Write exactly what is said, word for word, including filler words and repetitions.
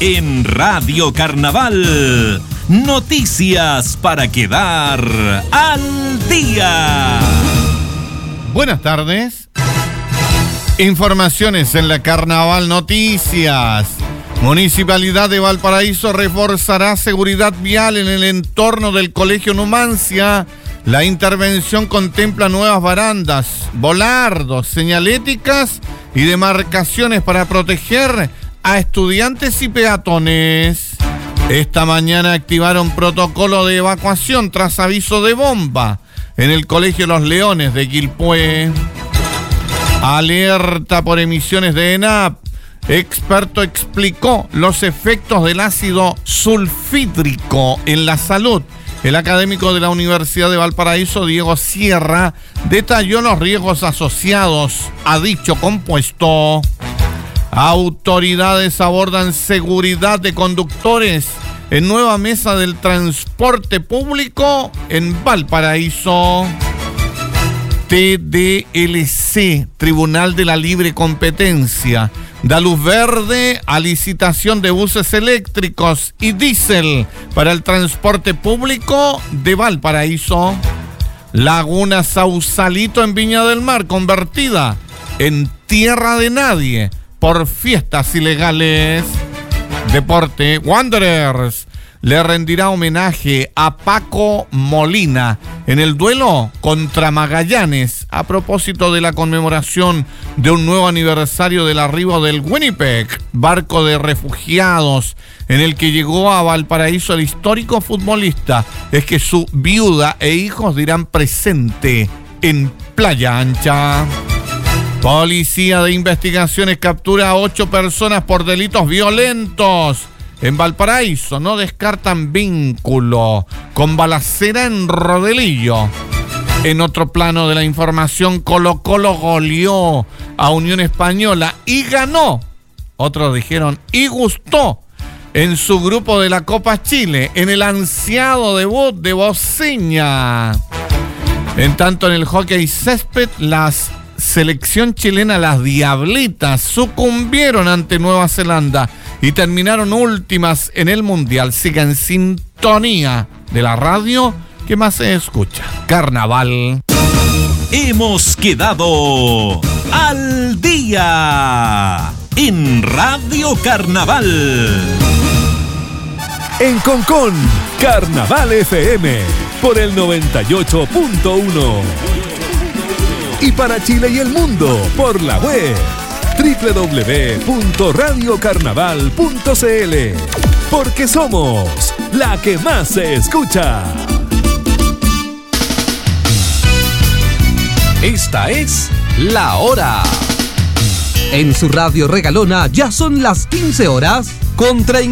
En Radio Carnaval, noticias para quedar al día. Buenas tardes. Informaciones en la Carnaval Noticias. Municipalidad de Valparaíso reforzará seguridad vial en el entorno del Colegio Numancia. La intervención contempla nuevas barandas, volardos, señaléticas y demarcaciones para proteger a estudiantes y peatones. Esta mañana activaron protocolo de evacuación tras aviso de bomba en el Colegio Los Leones de Quilpué. Alerta por emisiones de ENAP. Experto explicó los efectos del ácido sulfídrico en la salud. El académico de la Universidad de Valparaíso, Diego Sierra, detalló los riesgos asociados a dicho compuesto. Autoridades abordan seguridad de conductores en nueva mesa del transporte público en Valparaíso. T D L C, Tribunal de la Libre Competencia, da luz verde a licitación de buses eléctricos y diésel para el transporte público de Valparaíso. Laguna Sausalito en Viña del Mar, convertida en tierra de nadie por fiestas ilegales. Deporte, Wanderers le rendirá homenaje a Paco Molina en el duelo contra Magallanes a propósito de la conmemoración de un nuevo aniversario del arribo del Winnipeg, barco de refugiados en el que llegó a Valparaíso el histórico futbolista. Es que su viuda e hijos dirán presente en Playa Ancha. Policía de Investigaciones captura a ocho personas por delitos violentos. En Valparaíso no descartan vínculo con balacera en Rodelillo. En otro plano de la información, Colo Colo goleó a Unión Española y ganó. Otros dijeron y gustó en su grupo de la Copa Chile en el ansiado debut de Bociña. En tanto, en el hockey césped, las selección chilena, las Diablitas, sucumbieron ante Nueva Zelanda y terminaron últimas en el Mundial. Siga en sintonía de la radio que más se escucha, Carnaval. Hemos quedado al día en Radio Carnaval. En Concón, Carnaval F M por el noventa y ocho punto uno. Y para Chile y el mundo, por la web doble u doble u doble u punto radio carnaval punto c l. Porque somos la que más se escucha. Esta es La Hora. En su radio regalona ya son las quince horas con treinta.